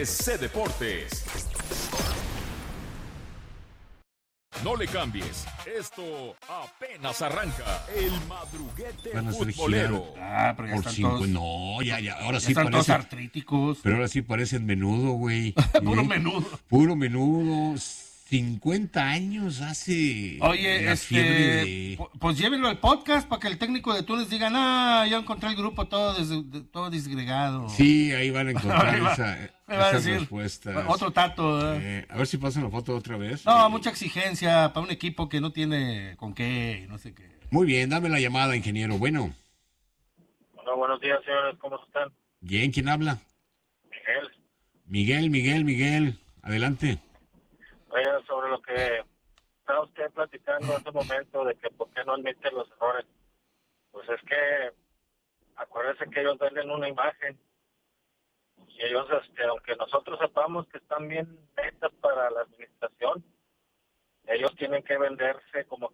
ABC Deportes. No le cambies, esto apenas arranca. El madruguete futbolero. Pero ya por están 5, todos, no, ya, ahora ya sí están todos parecen, artríticos. pero ahora sí parecen menudo, güey. Puro ¿Eh? menudo. Puro menudo. 50 años hace Oye, fiebre de... pues llévenlo al podcast para que el técnico de Túnez diga, ya encontré el grupo todo disgregado. Sí, ahí van a encontrar me va a esas decir, respuestas. otro tato. A ver si pasan la foto otra vez. No, mucha exigencia para un equipo que no tiene con qué, no sé qué. Muy bien, dame la llamada, ingeniero. Bueno. Bueno, buenos días, señores, ¿cómo están? Bien, ¿quién habla? Miguel. Miguel. Adelante. Oiga, sobre lo que estaba usted platicando hace un momento de que por qué no admiten los errores. Pues es que acuérdense que ellos venden una imagen y ellos, aunque nosotros sepamos que están bien hechas para la administración, ellos tienen que venderse como...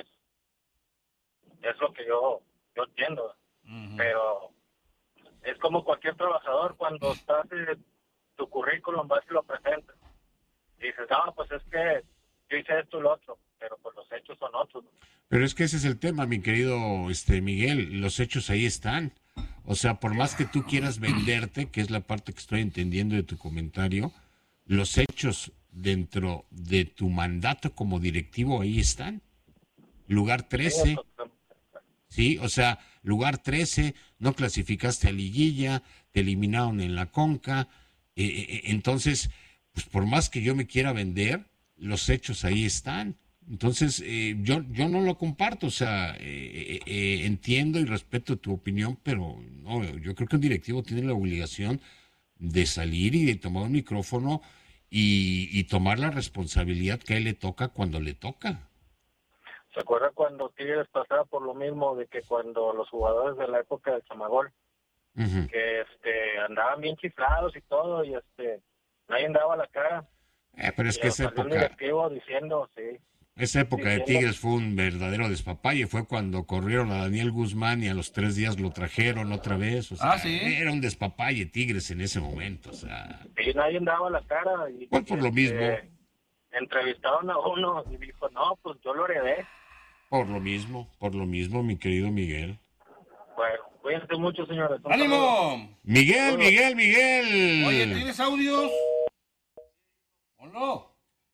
Es lo que yo entiendo. Uh-huh. Pero es como cualquier trabajador cuando estás en tu currículum, vas y lo presentas. Y dices, pues es que yo hice esto y lo otro, pero pues los hechos son otros, ¿no? Pero es que ese es el tema, mi querido Miguel, los hechos ahí están. O sea, por más que tú quieras venderte, que es la parte que estoy entendiendo de tu comentario, los hechos dentro de tu mandato como directivo ahí están. Lugar 13, sí, o sea, lugar 13, no clasificaste a liguilla, te eliminaron en la Conca, entonces... Pues por más que yo me quiera vender, los hechos ahí están. Entonces, yo no lo comparto, o sea, entiendo y respeto tu opinión, pero no, yo creo que un directivo tiene la obligación de salir y de tomar un micrófono y tomar la responsabilidad que a él le toca cuando le toca. ¿Se acuerda cuando Tigres pasaba por lo mismo de que cuando los jugadores de la época del Chamagol, uh-huh, que andaban bien chiflados y todo, y nadie daba la cara? Pero es que esa época... Diciendo, sí. Esa época de Tigres fue un verdadero despapalle. Fue cuando corrieron a Daniel Guzmán y a los 3 días lo trajeron otra vez. O sea, ¿sí? Era un despapalle Tigres en ese momento. O sea... Y nadie daba la cara. Y, pues por lo mismo. Entrevistaron a uno y dijo, no, pues yo lo heredé. Por lo mismo, mi querido Miguel. Bueno, cuídense mucho, señores. ¡Ánimo! Miguel. Oye, ¿tienes audios? Hola.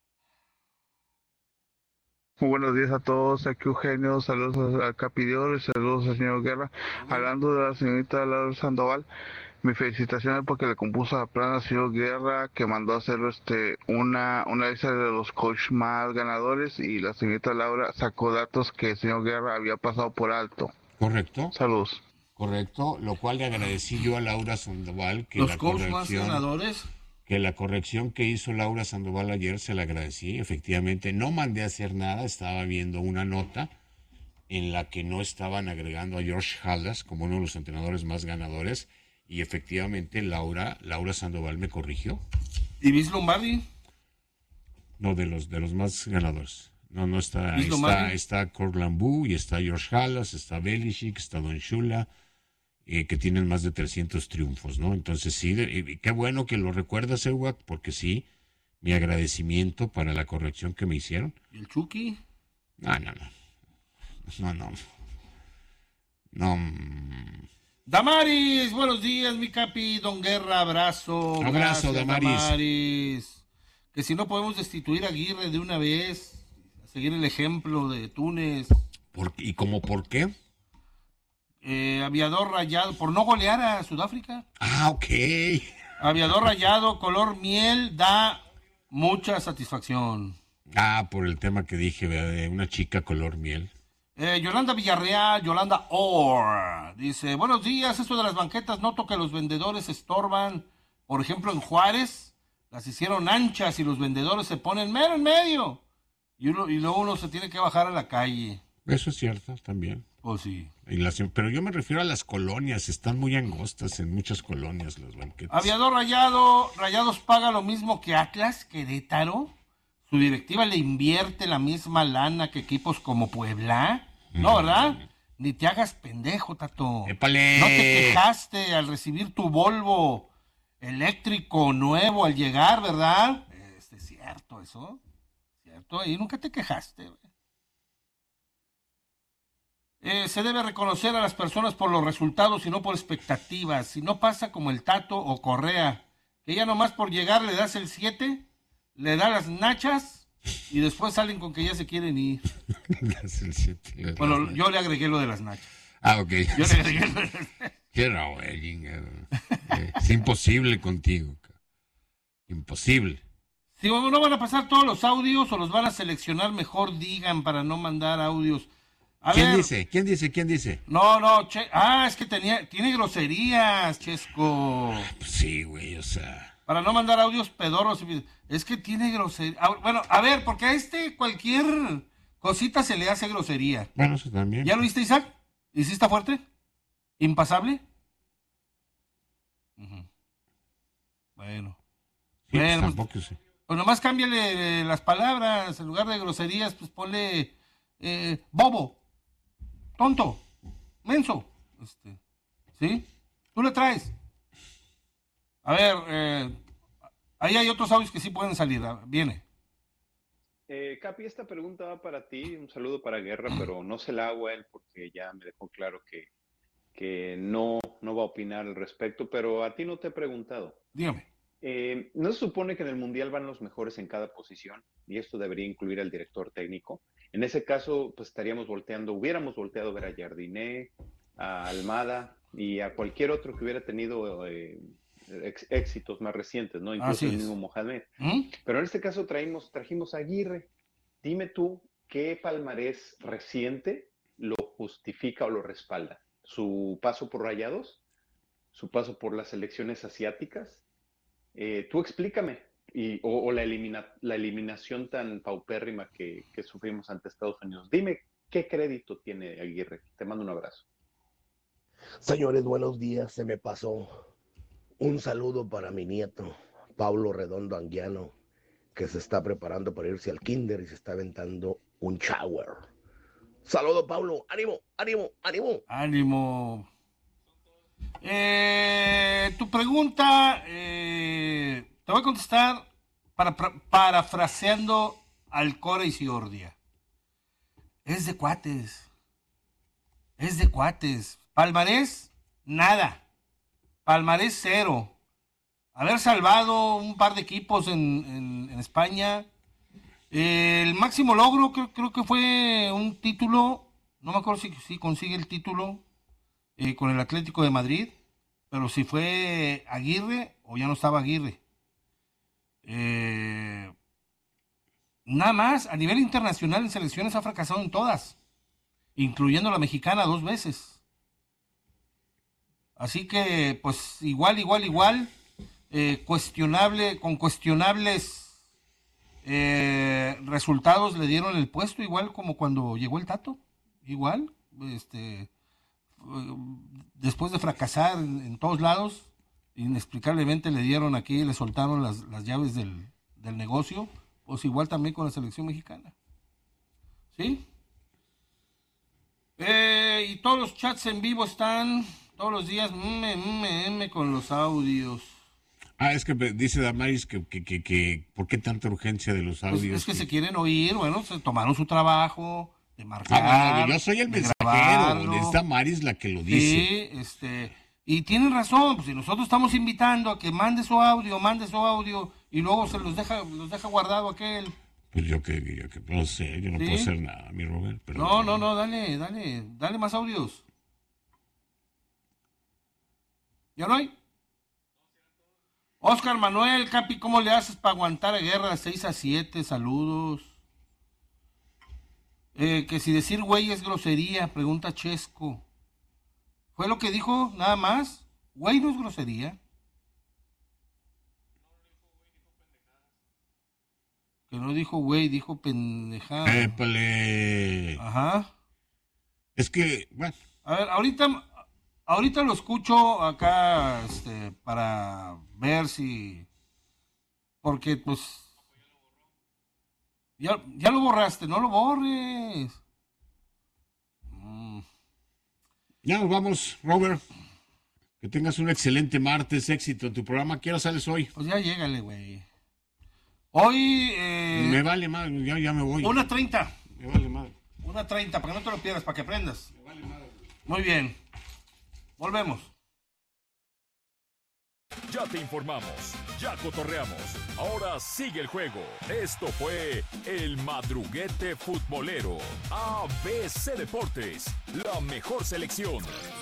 Muy buenos días a todos, aquí Eugenio, saludos al Capidor y saludos al señor Guerra. Hablando de la señorita Laura Sandoval, mi felicitaciones porque le compuso la plana al señor Guerra, que mandó a hacer una lista de los coach más ganadores, y la señorita Laura sacó datos que el señor Guerra había pasado por alto. Correcto. Saludos. Correcto, lo cual le agradecí yo a Laura Sandoval que los coach más ganadores. Que la corrección que hizo Laura Sandoval ayer se la agradecí. Efectivamente, no mandé a hacer nada, estaba viendo una nota en la que no estaban agregando a George Halas como uno de los entrenadores más ganadores, y efectivamente Laura Sandoval me corrigió. ¿Y Vince Lombardi? No, de los más ganadores. No está. Está Kurt Lambeau y está George Halas, está Belichick, está Don Shula, que tienen más de 300 triunfos, ¿no? Entonces sí, qué bueno que lo recuerdas, Ewa, porque sí, mi agradecimiento para la corrección que me hicieron. ¿Y el Chucky? No. Damaris, buenos días, mi capi, don Guerra, abrazo. Abrazo, gracias, Damaris. Que si no podemos destituir a Aguirre de una vez, a seguir el ejemplo de Túnez. ¿Y cómo por qué? Aviador rayado, por no golear a Sudáfrica. Ok. Aviador rayado, color miel, da mucha satisfacción. Por el tema que dije, de una chica color miel. Yolanda Villarreal, Yolanda Orr, dice, buenos días, eso de las banquetas, noto que los vendedores estorban. Por ejemplo, en Juárez, las hicieron anchas y los vendedores se ponen mero en medio. Y luego uno se tiene que bajar a la calle. Eso es cierto, también. Oh, sí. Pero yo me refiero a las colonias, están muy angostas en muchas colonias las banquetas. Aviador Rayado, Rayados paga lo mismo que Atlas, Querétaro. Su directiva le invierte la misma lana que equipos como Puebla. No, ¿verdad? Ni te hagas pendejo, Tato. ¡Épale! No te quejaste al recibir tu Volvo eléctrico nuevo al llegar, ¿verdad? Es cierto eso. Cierto, ahí nunca te quejaste. Se debe reconocer a las personas por los resultados y no por expectativas. Si no pasa como el Tato o Correa, que ya nomás por llegar le das el 7, le das las nachas y después salen con que ya se quieren ir. Das el 7. Bueno, yo le agregué lo de las nachas. Ah, ok. Yo le agregué lo de las nachas. Qué no, es imposible contigo. Imposible. Si no van a pasar todos los audios o los van a seleccionar, mejor digan para no mandar audios. ¿Quién dice? ¿Quién dice? No, es que tiene groserías, Chesco. Pues sí, güey, o sea. Para no mandar audios pedorros. Es que tiene grosería. Bueno, a ver, porque a cualquier cosita se le hace grosería. Bueno, eso también. ¿Ya lo viste, Isaac? ¿Y sí está fuerte? ¿Impasable? Uh-huh. Bueno. Sí, pues tampoco sé. Pues nomás cámbiale las palabras. En lugar de groserías, pues ponle bobo, tonto, menso. ¿Sí? Tú le traes. A ver, ahí hay otros audios que sí pueden salir. Viene. Capi, esta pregunta va para ti. Un saludo para Guerra, pero no se la hago a él porque ya me dejó claro que no va a opinar al respecto. Pero a ti no te he preguntado. Dígame. ¿No se supone que en el Mundial van los mejores en cada posición? Y esto debería incluir al director técnico. En ese caso, pues hubiéramos volteado a ver a Jardiné, a Almada y a cualquier otro que hubiera tenido éxitos más recientes, ¿no? Incluso el mismo Mohamed. Pero en este caso trajimos a Aguirre. Dime tú, ¿qué palmarés reciente lo justifica o lo respalda? ¿Su paso por Rayados? ¿Su paso por las selecciones asiáticas? Tú explícame. O la eliminación tan paupérrima que sufrimos ante Estados Unidos. Dime, ¿qué crédito tiene Aguirre? Te mando un abrazo. Señores, buenos días. Se me pasó un saludo para mi nieto, Pablo Redondo Anguiano, que se está preparando para irse al kinder y se está aventando un shower. Saludo, Pablo. ¡Ánimo, ánimo, ánimo! ¡Ánimo! Tu pregunta, te voy a contestar parafraseando al Cora y Ciordia. Es de cuates. Palmarés, nada. Palmarés, 0. Haber salvado un par de equipos en España. El máximo logro creo que fue un título. No me acuerdo si consigue el título con el Atlético de Madrid, pero si fue Aguirre o ya no estaba Aguirre. Nada más, a nivel internacional en selecciones ha fracasado en todas, incluyendo la mexicana 2 veces. Así que, pues, igual, con cuestionables resultados le dieron el puesto, igual como cuando llegó el Tato, igual, después de fracasar en todos lados, inexplicablemente le soltaron las llaves del negocio, pues igual también con la selección mexicana. ¿Sí? Y todos los chats en vivo están todos los días con los audios. Es que dice Damaris que ¿por qué tanta urgencia de los audios? Pues es que se quieren oír, bueno, se tomaron su trabajo de marcar. Yo soy el mensajero, es Damaris la que lo dice. Sí, y tienen razón, pues si nosotros estamos invitando a que mande su audio y luego se los deja guardado aquel. Pues yo que no sé, yo no puedo hacer nada, mi Robert. Pero no, dale más audios. ¿Ya no hay? Oscar Manuel, Capi, ¿cómo le haces para aguantar a Guerra 6-7? Saludos. Que si decir güey es grosería, pregunta Chesco. ¿Fue lo que dijo nada más? Güey no es grosería. Que no dijo güey, dijo pendejada. ¡Épale! Ajá. Es que, bueno. A ver, ahorita lo escucho acá, para ver si... Porque, pues... Ya lo borraste, no lo borres. Ya nos vamos, Robert. Que tengas un excelente martes, éxito en tu programa. ¿Qué hora sales hoy? Pues ya llégale, güey. Hoy... Me vale madre, ya me voy. 1:30. Me vale madre. 1:30, para que no te lo pierdas, para que aprendas. Me vale madre. Muy bien. Volvemos. Ya te informamos, ya cotorreamos. Ahora sigue el juego. Esto fue El Madruguete Futbolero. ABC Deportes, la mejor selección.